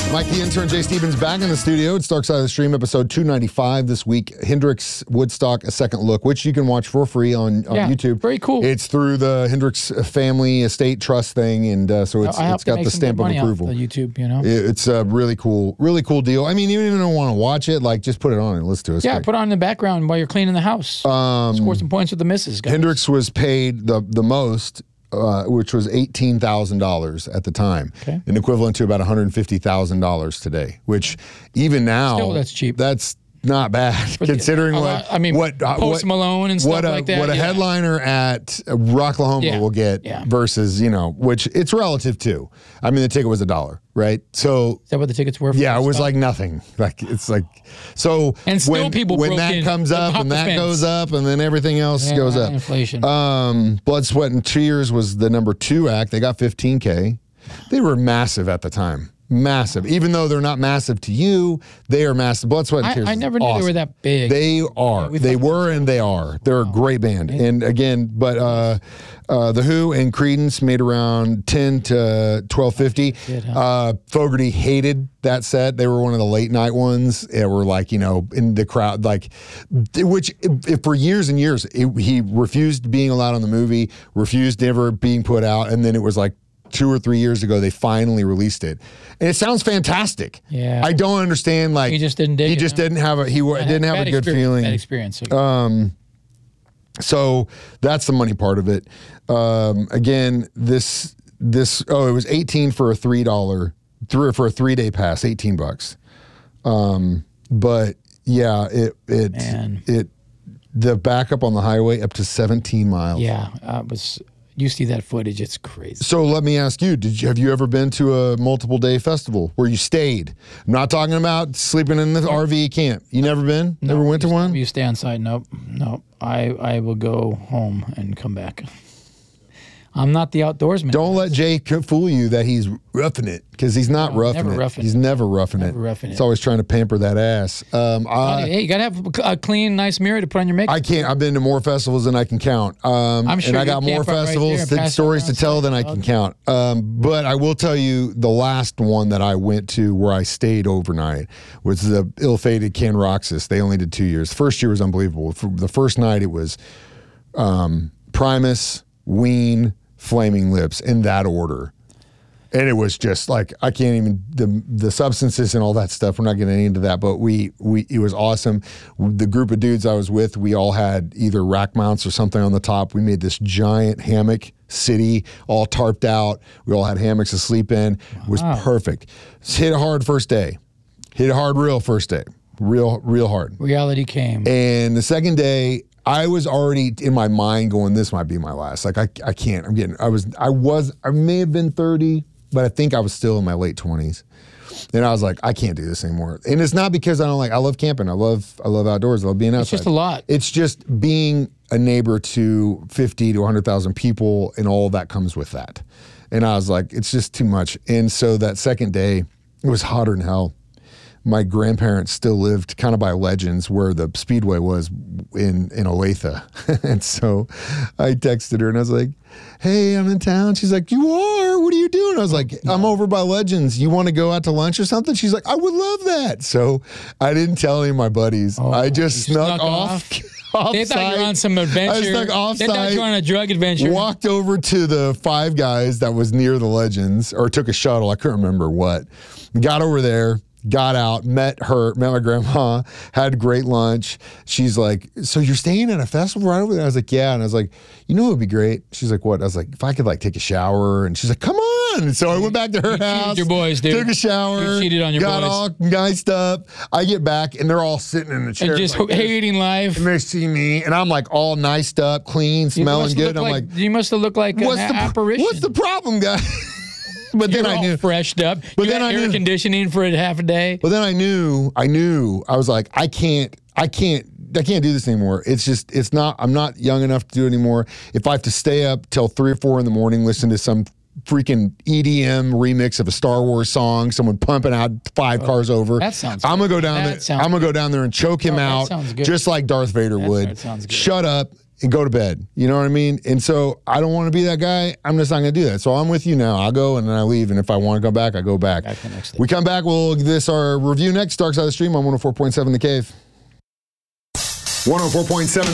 Mike the Intern, Jay Stevens back in the studio. It's Dark Side of the Stream, episode 295 this week. Hendrix Woodstock, A Second Look, which you can watch for free on YouTube. Very cool. It's through the Hendrix family estate trust thing, and so it's got the stamp of approval. The YouTube, you know, it's a really cool deal. I mean, even if you don't want to watch it, like just put it on and listen to it. Yeah, put it on in the background while you're cleaning the house. Score some points with the missus, guys. Hendrix was paid the most. Which was $18,000 at the time, an equivalent to about $150,000 today. Which even now, still, that's cheap. That's not bad considering what Post Malone and stuff like that. What a headliner at Rocklahoma will get versus which it's relative to. I mean, the ticket was $1, right? So is that what the tickets were? For it was like nothing. Like it's like so. And still, when that comes up and that goes up and then everything else goes up. Inflation. Blood, Sweat, and Tears was the number 2 act. They got $15K. They were massive at the time. Massive. Even though they're not massive to you, they are massive. Blood, Sweat, and Tears. I never knew they were that big. They are. They were and they are. They're a great band. And again, but The Who and Creedence made around 10 to 1250. Fogerty hated that set. They were one of the late night ones. They were like, in the crowd, like, which for years and years, he refused being allowed on the movie, refused never being put out. And then it was like 2 or 3 years ago, they finally released it, and it sounds fantastic. Yeah, I don't understand. Like he just didn't dig it. He just didn't have a. He didn't have a good feeling. Bad experience. So that's the money part of it. Again, this. It was $18 for a $3 for a 3-day pass. $18. But yeah, it the backup on the highway up to 17 miles. Yeah, was. You see that footage, it's crazy. So let me ask you, have you ever been to a multiple day festival where you stayed? I'm not talking about sleeping in the RV camp. You never been? Never went to one? You stay on site? Nope. I will go home and come back. I'm not the outdoorsman. Don't let Jay fool you that he's roughing it, because he's not roughing it. He's never roughing it. He's always trying to pamper that ass. Hey, you got to have a clean, nice mirror to put on your makeup. I can't. I've been to more festivals than I can count. I'm sure. And I got more festivals, stories to tell than I can count. But I will tell you, the last one that I went to where I stayed overnight was the ill-fated Can Roxas. They only did 2 years. The first year was unbelievable. For the first night, it was Primus, Ween, Flaming Lips, in that order. And it was just like, I can't even, the substances and all that stuff, we're not getting into that, but it was awesome. The group of dudes I was with, we all had either rack mounts or something on the top. We made this giant hammock city, all tarped out. We all had hammocks to sleep in. It was perfect. Hit it hard first day. Hit it hard real first day. Real hard. Reality came. And the second day, I was already in my mind going, this might be my last. Like, I can't. I may have been 30, but I think I was still in my late 20s. And I was like, I can't do this anymore. And it's not because I love camping. I love outdoors. I love being outside. It's just a lot. It's just being a neighbor to 50 to 100,000 people, and all that comes with that. And I was like, it's just too much. And so that second day, it was hotter than hell. My grandparents still lived kind of by Legends, where the Speedway was in Olathe. And so I texted her and I was like, hey, I'm in town. She's like, you are? What are you doing? I was like, I'm over by Legends. You want to go out to lunch or something? She's like, I would love that. So I didn't tell any of my buddies. I just snuck off. They thought you were on some adventure. I snuck off. They thought you were on a drug adventure. Walked over to the Five Guys that was near the Legends, or took a shuttle. I couldn't remember what. Got over there. Got out, met my grandma, had great lunch. She's like, so you're staying at a festival right over there? I was like, yeah. And I was like, it would be great. She's like, what? I was like, if I could take a shower. And she's like, come on. And so I went back to her house. Your boys, dude. Took a shower. You cheated on your boys. Got all niced up. I get back and they're all sitting in the chair. And just hating life. And they see me and I'm like all niced up, clean, smelling good. I'm like, you must have looked like an apparition. What's the problem, guys? But then I knew, freshed up. But then I knew air conditioning for half a day. But then I knew. I was like, I can't do this anymore. It's not. I'm not young enough to do it anymore. If I have to stay up till 3 or 4 in the morning, listen to some freaking EDM remix of a Star Wars song, someone pumping out 5 cars over. That sounds. I'm gonna go down there. I'm gonna go down there and choke him out, just like Darth Vader would. Sounds good. Shut up. and go to bed. You know what I mean? And so I don't want to be that guy. I'm just not going to do that. So I'm with you now. I'll go and then I leave. And if I want to go back, I go back. Back the next day. We come back. We'll give this our review next. Dark Side of the Stream on 104.7 The Cave. 104.7